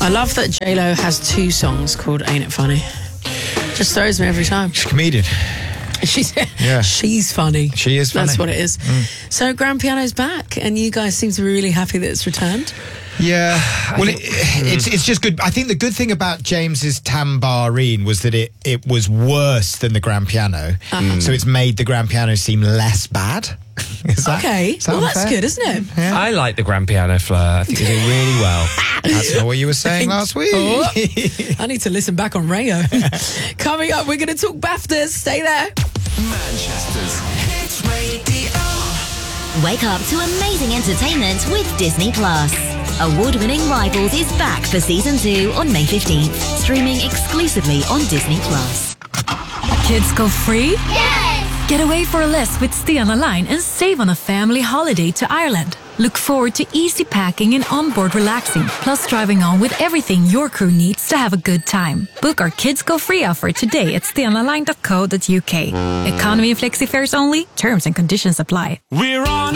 I love that J-Lo has 2 songs called Ain't It Funny. Just throws me every time. She's a comedian. She's funny. She is funny. That's what it is. So Grand Piano's back, and you guys seem to be really happy that it's returned. Yeah, well, it's just good. I think the good thing about James's tambourine was that it was worse than the grand piano, so it's made the grand piano seem less bad. Is that well, that's unfair? good, isn't it? Yeah. I like the grand piano, Fleur. I think you do really well. That's not what you were saying last week. Oh, I need to listen back on Rayo. Coming up, we're going to talk BAFTAs. Stay there. Manchester's Hits Radio. Wake up to amazing entertainment with Disney Plus. Award-winning Rivals is back for Season 2 on May 15th, streaming exclusively on Disney Plus. Kids go free? Yes! Get away for a list with Stena Line and save on a family holiday to Ireland. Look forward to easy packing and onboard relaxing, plus driving on with everything your crew needs to have a good time. Book our Kids Go Free offer today at stenaline.co.uk. Economy and flexi fares only. Terms and conditions apply. We're on